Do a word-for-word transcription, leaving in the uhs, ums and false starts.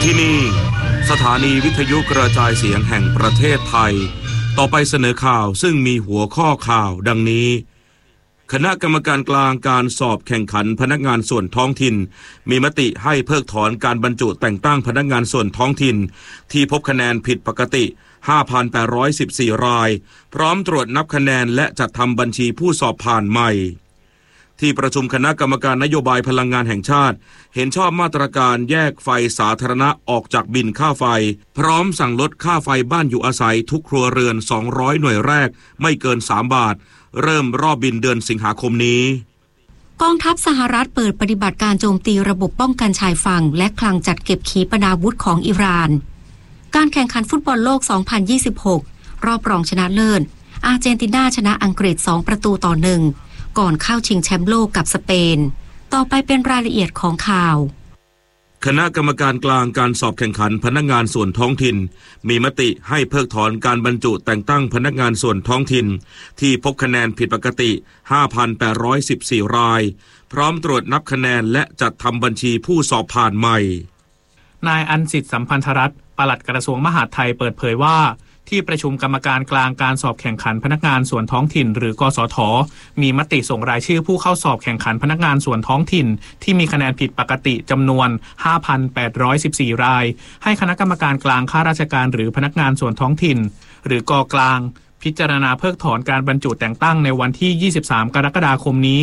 ที่นี่สถานีวิทยุกระจายเสียงแห่งประเทศไทยต่อไปเสนอข่าวซึ่งมีหัวข้อข่าวดังนี้คณะกรรมการกลางการสอบแข่งขันพนักงานส่วนท้องถิ่นมีมติให้เพิกถอนการบรรจุแต่งตั้งพนักงานส่วนท้องถิ่นที่พบคะแนนผิดปกติ ห้าพันแปดร้อยสิบสี่ รายพร้อมตรวจนับคะแนนและจัดทำบัญชีผู้สอบผ่านใหม่ที่ประชุมคณะกรรมการนโยบายพลังงานแห่งชาติเห็นชอบมาตรการแยกไฟสาธารณะออกจากบินค่าไฟพร้อมสั่งลดค่าไฟบ้านอยู่อาศัยทุกครัวเรือนสองร้อยหน่วยแรกไม่เกินสามบาทเริ่มรอบบินเดือนสิงหาคมนี้กองทัพสหรัฐเปิดปฏิบัติการโจมตีระบบป้องกันชายฝั่งและคลังจัดเก็บขีปนาวุธของอิหร่านการแข่งขันฟุตบอลโลก สองพันยี่สิบหก รอบรองชนะเลิศอาร์เจนตินาชนะอังกฤษสองประตูต่อหนึ่งก่อนเข้าชิงแชมป์โลกกับสเปนต่อไปเป็นรายละเอียดของข่าวคณะกรรมการกลางการสอบแข่งขันพนักงานส่วนท้องถิ่นมีมติให้เพิกถอนการบรรจุแต่งตั้งพนักงานส่วนท้องถิ่นที่พบคะแนนผิดปกติ ห้าพันแปดร้อยสิบสี่ รายพร้อมตรวจนับคะแนนและจัดทำบัญชีผู้สอบผ่านใหม่นายอันสิทธิ์สัมพันธรัตน์ปลัดกระทรวงมหาดไทยเปิดเผยว่าที่ประชุมกรรมการกลางการสอบแข่งขันพนักงานส่วนท้องถิ่นหรือกสทมีมติส่งรายชื่อผู้เข้าสอบแข่งขันพนักงานส่วนท้องถิ่นที่มีคะแนนผิดปกติจำนวน ห้าพันแปดร้อยสิบสี่ รายให้คณะกรรมการกลางข้าราชการหรือพนักงานส่วนท้องถิ่นหรือกกลางพิจารณาเพิกถอนการบรรจุแต่งตั้งในวันที่ยี่สิบสามกรกฎาคมนี้